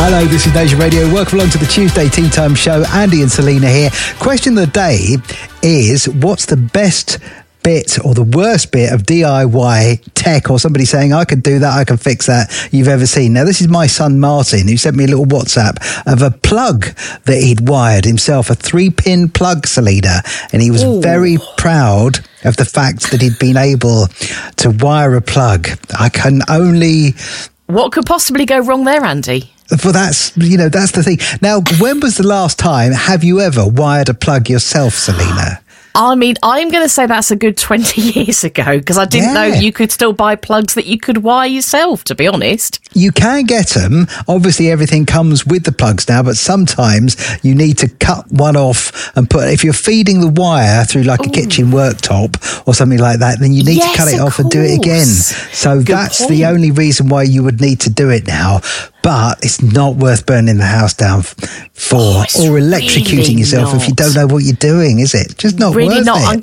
Hello, this is Nation Radio. Welcome along to the Tuesday Tea Time Show. Andy and Selena here. Question of the day is, what's the best bit or the worst bit of DIY tech, or somebody saying, I can do that, I can fix that, you've ever seen? Now, this is my son Martin, who sent me a little WhatsApp of a plug that he'd wired himself, a 3-pin plug, Selena, and he was very proud of the fact that he'd been able to wire a plug. I can only... What could possibly go wrong there, Andy? Well, that's the thing. Now, when was the last time have you ever wired a plug yourself, Selena? I mean, I'm going to say that's a good 20 years ago, because I didn't know you could still buy plugs that you could wire yourself, to be honest. You can get them. Obviously, everything comes with the plugs now, but sometimes you need to cut one off and if you're feeding the wire through like a kitchen worktop or something like that, then you need to cut it off and do it again. So that's the only reason why you would need to do it now. But it's not worth burning the house down for or electrocuting yourself if you don't know what you're doing, is it? Just not really worth not. it.